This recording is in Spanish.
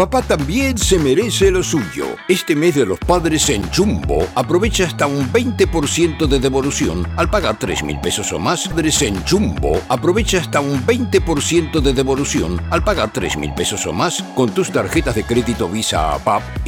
Papá también se merece lo suyo. Este mes de los padres en Jumbo, aprovecha hasta un 20% de devolución al pagar 3.000 pesos o más. Padres en Jumbo, aprovecha hasta un 20% de devolución al pagar 3.000 pesos o más con tus tarjetas de crédito Visa, PAP y